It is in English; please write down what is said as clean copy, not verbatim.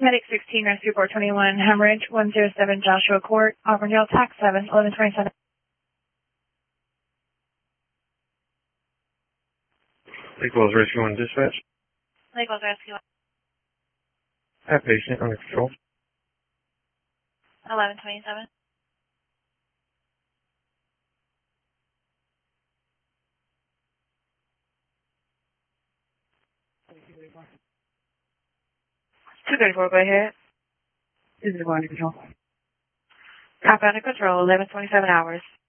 Medic 16, Rescue 421, Hemorrhage 107 Joshua Court, Auburndale, TAC 7, 1127. Lake Wells Rescue 1 Dispatch. Lake Wells Rescue Have patient under control. 1127. Two 34, go ahead. This is under control. Copy under control, 1127 hours.